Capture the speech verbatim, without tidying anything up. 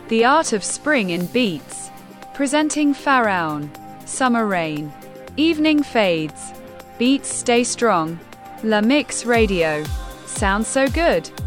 The art of spring in beats. Presenting Pharaon. Summer rain. Evening fades. Beats stay strong. La Mix Radio. Sounds so good.